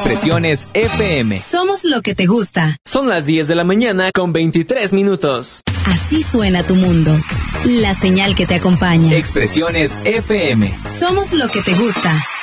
Expresiones FM. Somos lo que te gusta. Son las 10 de la mañana con 23 minutos. Así suena tu mundo. La señal que te acompaña. Expresiones FM. Somos lo que te gusta.